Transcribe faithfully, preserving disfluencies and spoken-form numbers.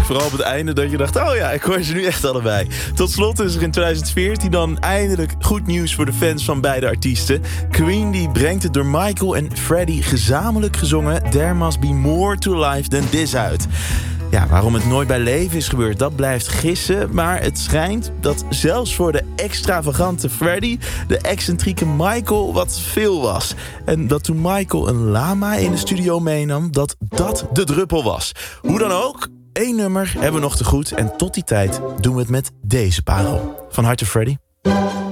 Vooral op het einde dat je dacht, oh ja, ik hoor ze nu echt allebei. Tot slot is er in twintig veertien dan eindelijk goed nieuws voor de fans van beide artiesten. Queen die brengt het door Michael en Freddie gezamenlijk gezongen There Must Be More to Life Than This uit. Ja, waarom het nooit bij leven is gebeurd, dat blijft gissen. Maar het schijnt dat zelfs voor de extravagante Freddie de excentrieke Michael wat veel was. En dat toen Michael een lama in de studio meenam, dat dat de druppel was. Hoe dan ook, één nummer hebben we nog te goed. En tot die tijd doen we het met deze parel. Van harte Freddie.